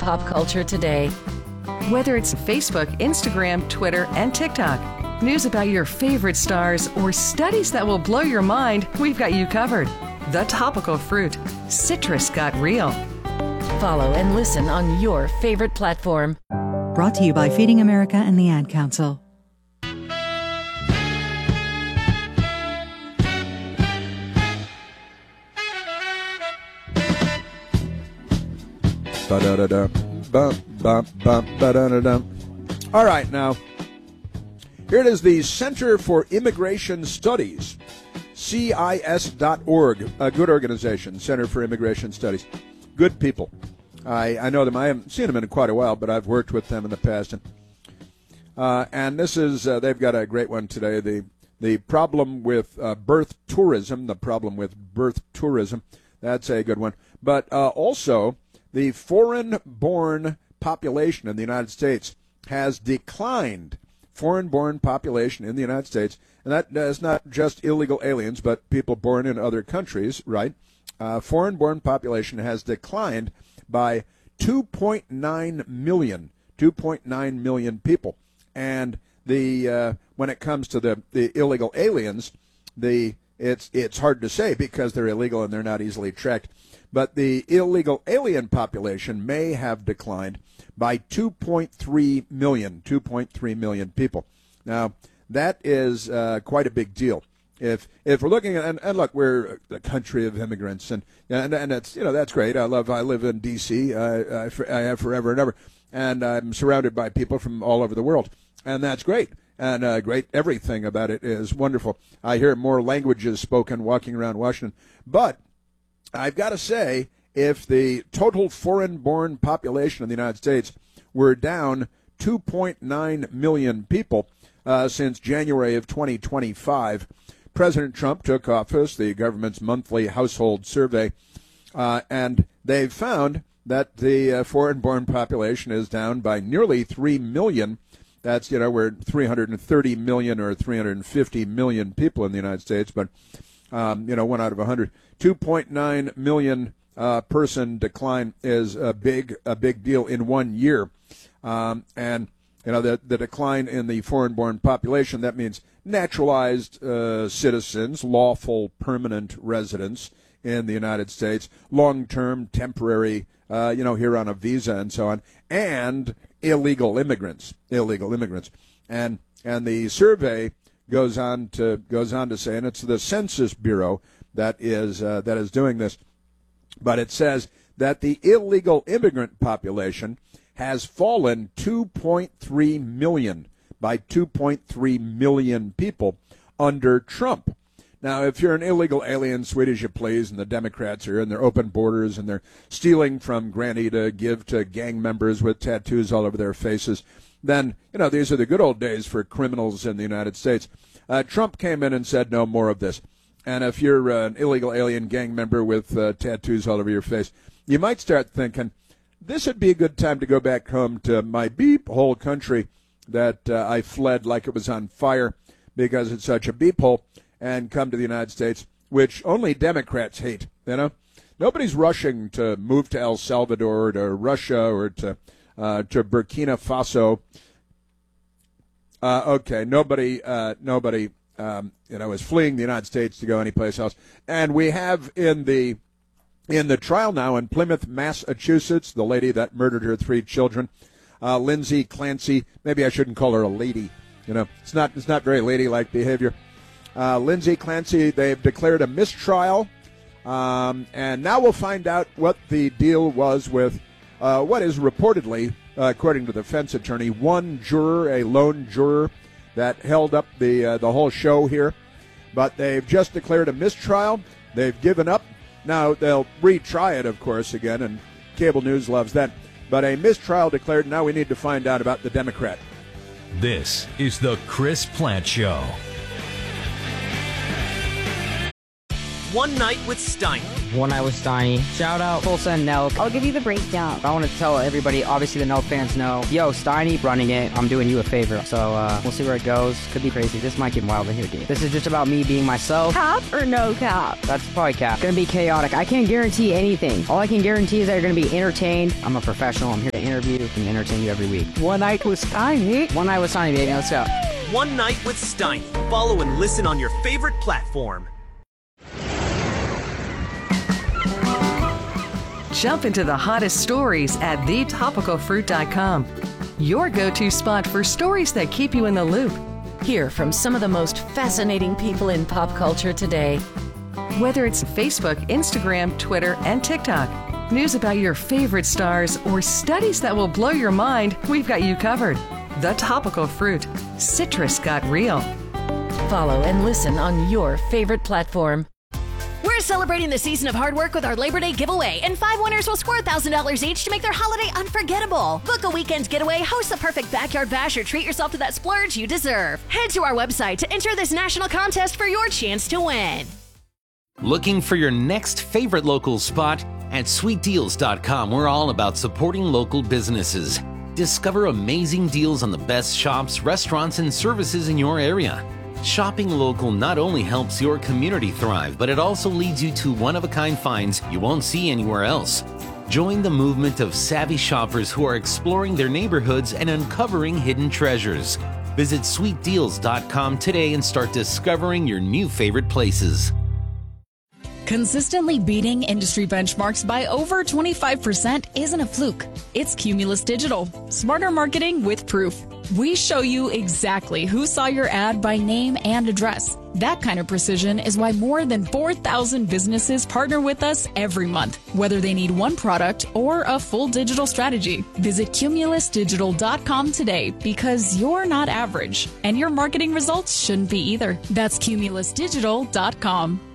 pop culture today. Whether it's Facebook, Instagram, Twitter, and TikTok, news about your favorite stars, or studies that will blow your mind, we've got you covered. The Topical Fruit. Citrus got real. Follow and listen on your favorite platform. Brought to you by Feeding America and the Ad Council. All right, now, here it is, the Center for Immigration Studies, CIS.org, a good organization, Center for Immigration Studies. Good people. I know them. I haven't seen them in quite a while, but I've worked with them in the past. And this is, they've got a great one today, the problem with birth tourism, That's a good one. But also, the foreign-born population in the United States has declined. Foreign-born population in the United States, and that is not just illegal aliens, but people born in other countries, right? Foreign-born population has declined by 2.9 million people. And when it comes to the illegal aliens, it's hard to say because they're illegal and they're not easily tracked. But the illegal alien population may have declined by 2.3 million people. Now, that is quite a big deal. If we're looking at, and look, we're the country of immigrants, and it's, that's great. I live in D.C. I have forever and ever, and I'm surrounded by people from all over the world, and that's great. And great, everything about it is wonderful. I hear more languages spoken walking around Washington, but I've got to say, if the total foreign-born population of the United States were down 2.9 million people since January of 2025, President Trump took office, the government's monthly household survey, and they've found that the foreign-born population is down by nearly 3 million. That's, we're 330 million or 350 million people in the United States, but, 1 out of 100. 2.9 million person decline is a big deal in 1 year. And the decline in the foreign-born population, that means naturalized citizens, lawful permanent residents in the United States, long-term, temporary, here on a visa and so on, and illegal immigrants. And the survey goes on to say, and it's the Census Bureau that is doing this, but it says that the illegal immigrant population has fallen 2.3 million by 2.3 million people under Trump. Now, if you're an illegal alien, sweet as you please, and the Democrats are in their open borders and they're stealing from Granny to give to gang members with tattoos all over their faces, then, these are the good old days for criminals in the United States. Trump came in and said no more of this. And if you're an illegal alien gang member with tattoos all over your face, you might start thinking, this would be a good time to go back home to my beep hole country that I fled like it was on fire because it's such a beep hole, and come to the United States, which only Democrats hate, Nobody's rushing to move to El Salvador or to Russia or to Burkina Faso. Nobody is fleeing the United States to go anyplace else. And we have in the trial now in Plymouth, Massachusetts, the lady that murdered her 3 children, Lindsay Clancy. Maybe I shouldn't call her a lady. It's not very ladylike behavior. Lindsay Clancy, they've declared a mistrial, and now we'll find out what the deal was with what is reportedly, according to the defense attorney, one juror, a lone juror, that held up the whole show here. But they've just declared a mistrial. They've given up. Now, they'll retry it, of course, again, and cable news loves that. But a mistrial declared. Now we need to find out about the Democrat. This is the Chris Plante Show. One Night with Steiner, One Night with Steiny. Shout out Full Send Nelk. I'll give you the breakdown. I want to tell everybody, obviously the Nelk fans know, yo, Steiny running it, I'm doing you a favor. So we'll see where it goes. Could be crazy. This might get wild in here, dude. This is just about me being myself. Cap or no cap? That's probably cap. It's gonna be chaotic. I can't guarantee anything. All I can guarantee is that you're gonna be entertained. I'm a professional. I'm here to interview and entertain you every week. One Night with Steiny. One Night with Steiny, baby. Let's go. One Night with Steiny. Follow and listen on your favorite platform. Jump into the hottest stories at thetopicalfruit.com. Your go-to spot for stories that keep you in the loop. Hear from some of the most fascinating people in pop culture today. Whether it's Facebook, Instagram, Twitter, and TikTok, news about your favorite stars, or studies that will blow your mind, we've got you covered. The Topical Fruit. Citrus got real. Follow and listen on your favorite platform. We're celebrating the season of hard work with our Labor Day giveaway, and 5 winners will score $1,000 each to make their holiday unforgettable. Book a weekend getaway, host the perfect backyard bash, or treat yourself to that splurge you deserve. Head to our website to enter this national contest for your chance to win. Looking for your next favorite local spot? At sweetdeals.com, we're all about supporting local businesses. Discover amazing deals on the best shops, restaurants, and services in your area. Shopping local not only helps your community thrive, but it also leads you to one-of-a-kind finds you won't see anywhere else. Join the movement of savvy shoppers who are exploring their neighborhoods and uncovering hidden treasures. Visit sweetdeals.com today and start discovering your new favorite places. Consistently beating industry benchmarks by over 25% isn't a fluke. It's Cumulus Digital. Smarter marketing with proof. We show you exactly who saw your ad by name and address. That kind of precision is why more than 4,000 businesses partner with us every month, whether they need one product or a full digital strategy. Visit cumulusdigital.com today, because you're not average, and your marketing results shouldn't be either. That's cumulusdigital.com.